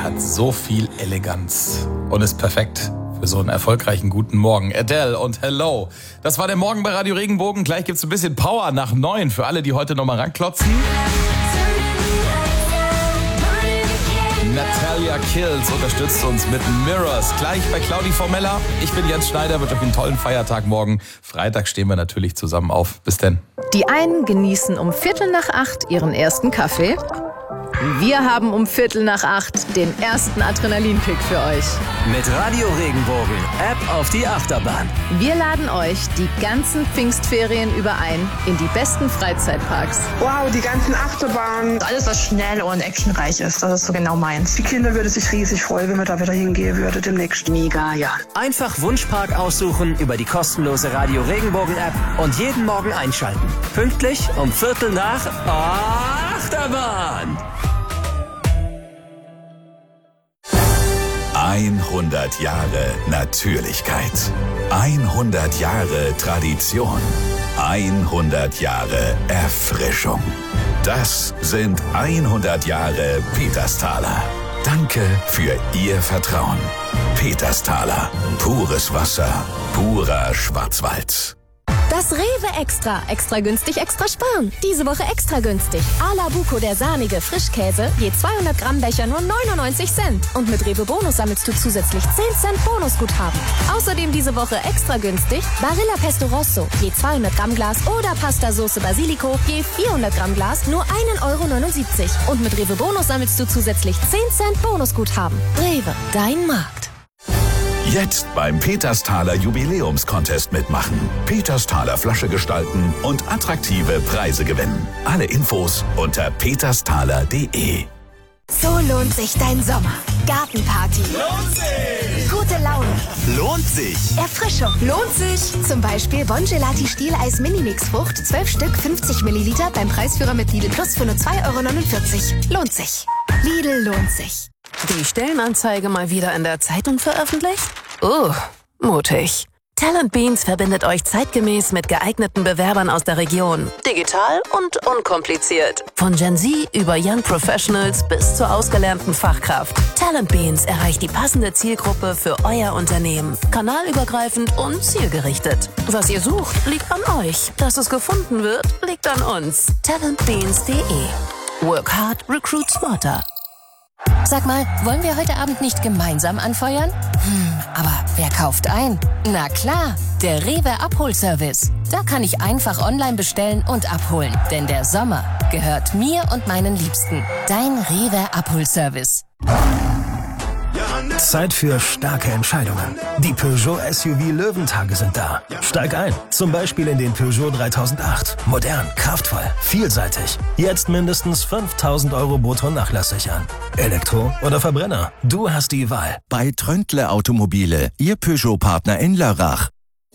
Der hat so viel Eleganz und ist perfekt für so einen erfolgreichen guten Morgen. Adele und Hello. Das war der Morgen bei Radio Regenbogen. Gleich gibt's ein bisschen Power nach 9 für alle, die heute nochmal ranklotzen. Natalia Kills unterstützt uns mit Mirrors. Gleich bei Claudi Formella. Ich bin Jens Schneider, wünsche euch einen tollen Feiertag morgen. Freitag stehen wir natürlich zusammen auf. Bis denn. Die einen genießen um 7:45 ihren ersten Kaffee. Wir haben um 7:45 den ersten Adrenalinkick für euch. Mit Radio Regenbogen, App auf die Achterbahn. Wir laden euch die ganzen Pfingstferien über ein in die besten Freizeitparks. Wow, die ganzen Achterbahnen. Alles, was schnell und actionreich ist, das ist so genau meins. Die Kinder würden sich riesig freuen, wenn wir da wieder hingehen würden demnächst. Mega, ja. Einfach Wunschpark aussuchen über die kostenlose Radio Regenbogen App und jeden Morgen einschalten. Pünktlich um 7:15 Achterbahn. 100 Jahre Natürlichkeit. 100 Jahre Tradition. 100 Jahre Erfrischung. Das sind 100 Jahre Petersthaler. Danke für Ihr Vertrauen. Petersthaler. Pures Wasser. Purer Schwarzwald. Das Rewe Extra. Extra günstig, extra sparen. Diese Woche extra günstig. A la Buco, der sahnige Frischkäse. Je 200 Gramm Becher nur 99 Cent. Und mit Rewe Bonus sammelst du zusätzlich 10 Cent Bonusguthaben. Außerdem diese Woche extra günstig Barilla Pesto Rosso. Je 200 Gramm Glas oder Pasta Sauce Basilico. Je 400 Gramm Glas nur 1,79 €. Und mit Rewe Bonus sammelst du zusätzlich 10 Cent Bonusguthaben. Rewe, dein Markt. Jetzt beim Petersthaler Jubiläumscontest mitmachen. Petersthaler Flasche gestalten und attraktive Preise gewinnen. Alle Infos unter petersthaler.de. So lohnt sich dein Sommer. Gartenparty. Lohnt sich! Gute Laune. Lohnt sich! Erfrischung. Lohnt sich. Zum Beispiel Bongelati Stieleis Minimix Frucht, 12 Stück, 50 Milliliter beim Preisführer mit Lidl Plus für nur 2,49 €. Lohnt sich. Lidl lohnt sich. Die Stellenanzeige mal wieder in der Zeitung veröffentlicht? Mutig. Talent Beans verbindet euch zeitgemäß mit geeigneten Bewerbern aus der Region. Digital und unkompliziert. Von Gen Z über Young Professionals bis zur ausgelernten Fachkraft. Talent Beans erreicht die passende Zielgruppe für euer Unternehmen. Kanalübergreifend und zielgerichtet. Was ihr sucht, liegt an euch. Dass es gefunden wird, liegt an uns. talentbeans.de. Work hard, recruit smarter. Sag mal, wollen wir heute Abend nicht gemeinsam anfeuern? Aber wer kauft ein? Na klar, der Rewe Abholservice. Da kann ich einfach online bestellen und abholen. Denn der Sommer gehört mir und meinen Liebsten. Dein Rewe Abholservice. Zeit für starke Entscheidungen. Die Peugeot SUV Löwentage sind da. Steig ein, zum Beispiel in den Peugeot 3008. Modern, kraftvoll, vielseitig. Jetzt mindestens 5.000 € brutto nachlasssichern. Elektro oder Verbrenner? Du hast die Wahl. Bei Tröntle Automobile, Ihr Peugeot-Partner in Lörrach.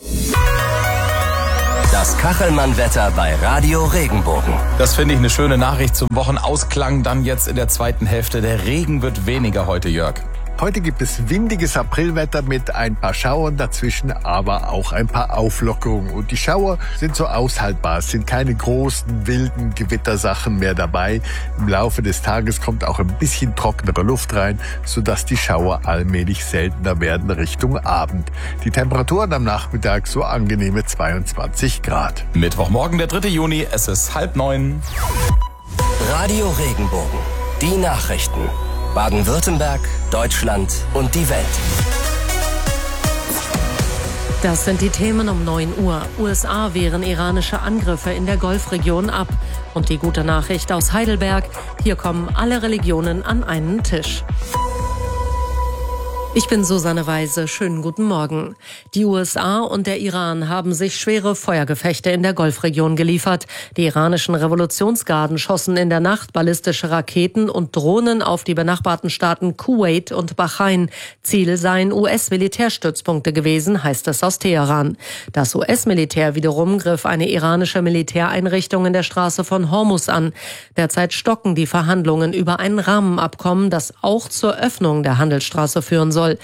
Das Kachelmann-Wetter bei Radio Regenbogen. Das finde ich eine schöne Nachricht zum Wochenausklang. Dann jetzt in der zweiten Hälfte. Der Regen wird weniger heute, Jörg. Heute gibt es windiges Aprilwetter mit ein paar Schauern dazwischen, aber auch ein paar Auflockerungen. Und die Schauer sind so aushaltbar. Es sind keine großen, wilden Gewittersachen mehr dabei. Im Laufe des Tages kommt auch ein bisschen trockenere Luft rein, sodass die Schauer allmählich seltener werden Richtung Abend. Die Temperaturen am Nachmittag so angenehme 22 Grad. Mittwochmorgen, der 3. Juni, es ist 8:30. Radio Regenbogen. Die Nachrichten. Baden-Württemberg, Deutschland und die Welt. Das sind die Themen um 9 Uhr. USA wehren iranische Angriffe in der Golfregion ab. Und die gute Nachricht aus Heidelberg: Hier kommen alle Religionen an einen Tisch. Ich bin Susanne Weise. Schönen guten Morgen. Die USA und der Iran haben sich schwere Feuergefechte in der Golfregion geliefert. Die iranischen Revolutionsgarden schossen in der Nacht ballistische Raketen und Drohnen auf die benachbarten Staaten Kuwait und Bahrain. Ziel seien US-Militärstützpunkte gewesen, heißt es aus Teheran. Das US-Militär wiederum griff eine iranische Militäreinrichtung in der Straße von Hormuz an. Derzeit stocken die Verhandlungen über ein Rahmenabkommen, das auch zur Öffnung der Handelsstraße führen soll.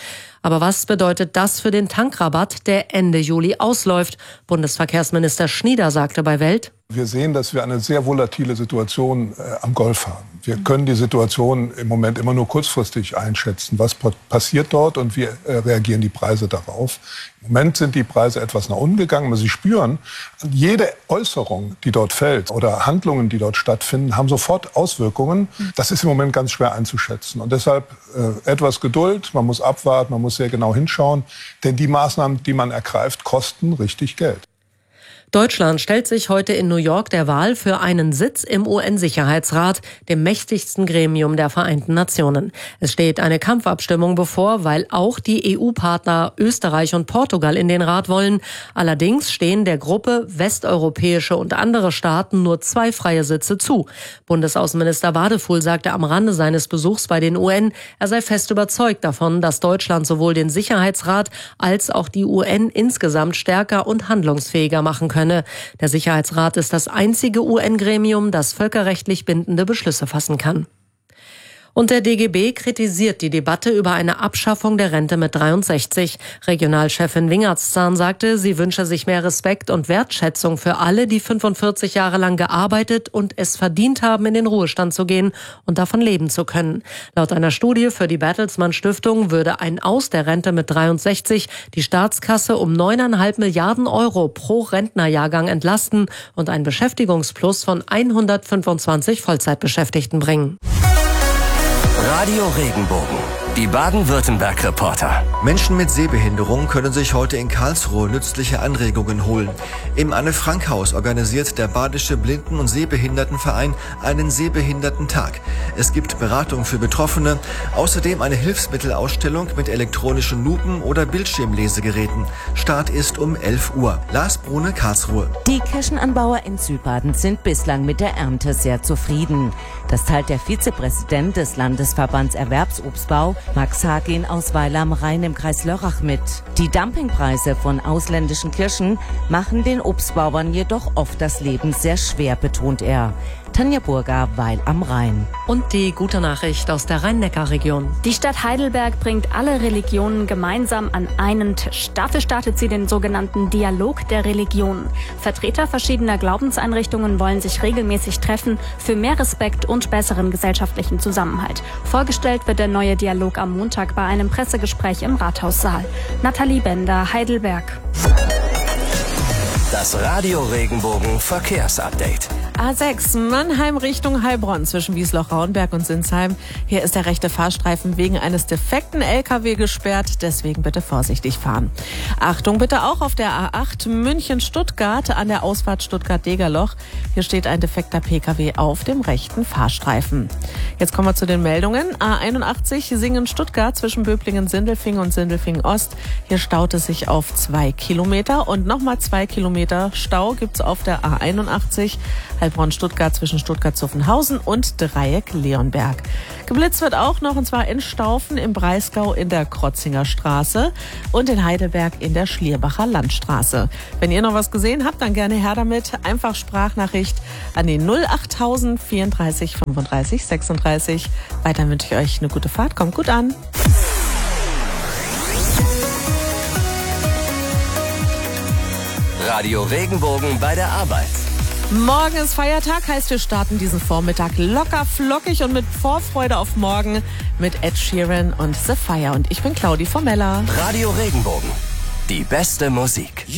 Aber was bedeutet das für den Tankrabatt, der Ende Juli ausläuft? Bundesverkehrsminister Schnieder sagte bei Welt: Wir sehen, dass wir eine sehr volatile Situation am Golf haben. Wir können die Situation im Moment immer nur kurzfristig einschätzen. Was passiert dort und wie reagieren die Preise darauf? Im Moment sind die Preise etwas nach unten gegangen, aber Sie spüren, jede Äußerung, die dort fällt oder Handlungen, die dort stattfinden, haben sofort Auswirkungen. Das ist im Moment ganz schwer einzuschätzen. Und deshalb etwas Geduld, man muss abwarten, man muss sehr genau hinschauen, denn die Maßnahmen, die man ergreift, kosten richtig Geld. Deutschland stellt sich heute in New York der Wahl für einen Sitz im UN-Sicherheitsrat, dem mächtigsten Gremium der Vereinten Nationen. Es steht eine Kampfabstimmung bevor, weil auch die EU-Partner Österreich und Portugal in den Rat wollen. Allerdings stehen der Gruppe westeuropäische und andere Staaten nur 2 freie Sitze zu. Bundesaußenminister Wadefuhl sagte am Rande seines Besuchs bei den UN, er sei fest überzeugt davon, dass Deutschland sowohl den Sicherheitsrat als auch die UN insgesamt stärker und handlungsfähiger machen könne. Der Sicherheitsrat ist das einzige UN-Gremium, das völkerrechtlich bindende Beschlüsse fassen kann. Und der DGB kritisiert die Debatte über eine Abschaffung der Rente mit 63. Regionalchefin Wingertszahn sagte, sie wünsche sich mehr Respekt und Wertschätzung für alle, die 45 Jahre lang gearbeitet und es verdient haben, in den Ruhestand zu gehen und davon leben zu können. Laut einer Studie für die Bertelsmann Stiftung würde ein Aus der Rente mit 63 die Staatskasse um 9,5 Milliarden Euro pro Rentnerjahrgang entlasten und ein Beschäftigungsplus von 125 Vollzeitbeschäftigten bringen. Radio Regenbogen, die Baden-Württemberg-Reporter. Menschen mit Sehbehinderung können sich heute in Karlsruhe nützliche Anregungen holen. Im Anne-Frank-Haus organisiert der Badische Blinden- und Sehbehindertenverein einen Sehbehindertentag. Es gibt Beratung für Betroffene, außerdem eine Hilfsmittelausstellung mit elektronischen Lupen oder Bildschirmlesegeräten. Start ist um 11 Uhr. Lars Brune, Karlsruhe. Die Kirschenanbauer in Südbaden sind bislang mit der Ernte sehr zufrieden. Das teilt der Vizepräsident des Landesverbands Erwerbsobstbau, Max Hagin aus Weil am Rhein im Kreis Lörrach mit. Die Dumpingpreise von ausländischen Kirschen machen den Obstbauern jedoch oft das Leben sehr schwer, betont er. Tanja Burger, Weil am Rhein. Und die gute Nachricht aus der Rhein-Neckar-Region. Die Stadt Heidelberg bringt alle Religionen gemeinsam an einen Tisch. Dafür startet sie den sogenannten Dialog der Religionen. Vertreter verschiedener Glaubenseinrichtungen wollen sich regelmäßig treffen für mehr Respekt und besseren gesellschaftlichen Zusammenhalt. Vorgestellt wird der neue Dialog am Montag bei einem Pressegespräch im Rathaussaal. Nathalie Bender, Heidelberg. Das Radio Regenbogen Verkehrsupdate. A6 Mannheim Richtung Heilbronn zwischen Wiesloch-Rauenberg und Sinsheim. Hier ist der rechte Fahrstreifen wegen eines defekten LKW gesperrt, deswegen bitte vorsichtig fahren. Achtung bitte auch auf der A8 München-Stuttgart an der Ausfahrt Stuttgart-Degerloch. Hier steht ein defekter PKW auf dem rechten Fahrstreifen. Jetzt kommen wir zu den Meldungen. A81 Singen-Stuttgart zwischen Böblingen-Sindelfingen und Sindelfingen-Ost. Hier staut es sich auf 2 Kilometer und nochmal 2 Kilometer Stau gibt's auf der A81 Heilbronn-Stuttgart zwischen Stuttgart-Zuffenhausen und Dreieck-Leonberg. Geblitzt wird auch noch, und zwar in Staufen im Breisgau in der Krotzinger Straße und in Heidelberg in der Schlierbacher Landstraße. Wenn ihr noch was gesehen habt, dann gerne her damit. Einfach Sprachnachricht an den 08000 34 35 36. Weiter wünsche ich euch eine gute Fahrt. Kommt gut an. Radio Regenbogen bei der Arbeit. Morgen ist Feiertag, heißt wir starten diesen Vormittag locker flockig und mit Vorfreude auf morgen mit Ed Sheeran und The Fire. Und ich bin Claudi Formella. Radio Regenbogen, die beste Musik.